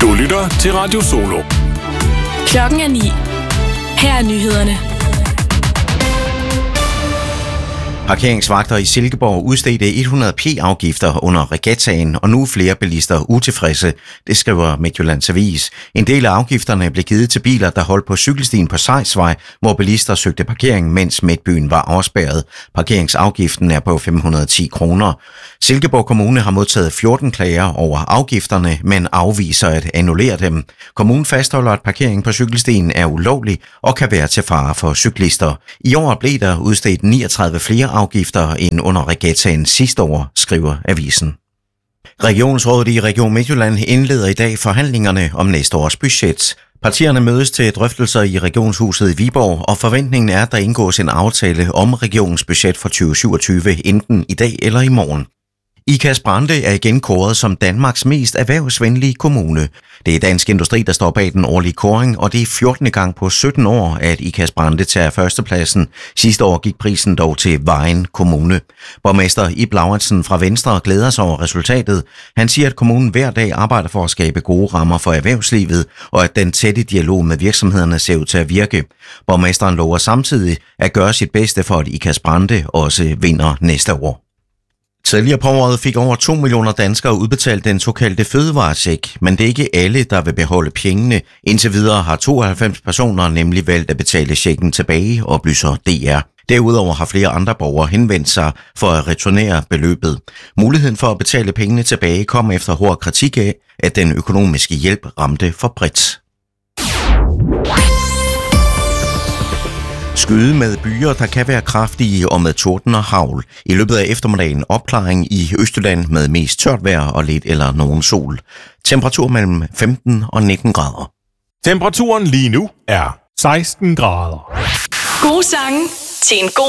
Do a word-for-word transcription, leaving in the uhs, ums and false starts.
Du lytter til Radio Solo. Klokken er ni. Her er nyhederne. Parkeringsvagter i Silkeborg udstedte hundrede p-afgifter under regattaen, og nu er flere bilister utilfredse, det skriver Midtjyllands Avis. En del af afgifterne blev givet til biler, der holdt på cykelstien på Sejsvej, hvor bilister søgte parkering, mens midtbyen var afspærret. Parkeringsafgiften er på fem hundrede og ti kroner. Silkeborg Kommune har modtaget fjorten klager over afgifterne, men afviser at annullere dem. Kommunen fastholder, at parkering på cykelstien er ulovlig og kan være til fare for cyklister. I år blev der udstedt niogtredive flere afgifter end under regattaen sidste år, skriver avisen. Regionsrådet i Region Midtjylland indleder i dag forhandlingerne om næste års budget. Partierne mødes til drøftelser i Regionshuset i Viborg, og forventningen er, at der indgås en aftale om regionens budget for tyve syvogtyve enten i dag eller i morgen. Ikast Brande er igen kåret som Danmarks mest erhvervsvenlige kommune. Det er Dansk Industri, der står bag den årlige kåring, og det er fjortende gang på sytten år, at Ikast Brande tager førstepladsen. Sidste år gik prisen dog til Vejen Kommune. Borgmester Ib Lauritsen fra Venstre glæder sig over resultatet. Han siger, at kommunen hver dag arbejder for at skabe gode rammer for erhvervslivet, og at den tætte dialog med virksomhederne ser ud til at virke. Borgmesteren lover samtidig at gøre sit bedste for, at Ikast Brande også vinder næste år. Tidligere på året fik over to millioner danskere udbetalt den såkaldte fødevarecheck, men det er ikke alle, der vil beholde pengene. Indtil videre har tooghalvfems personer nemlig valgt at betale checken tilbage, oplyser D R. Derudover har flere andre borgere henvendt sig for at returnere beløbet. Muligheden for at betale pengene tilbage kom efter hård kritik af, at den økonomiske hjælp ramte for bredt. Skyde med byer, der kan være kraftige og med torden og hagl. I løbet af eftermiddagen opklaring i Østjylland med mest tørt vejr og lidt eller nogen sol. Temperatur mellem femten og nitten grader. Temperaturen lige nu er seksten grader. Gode sange til en god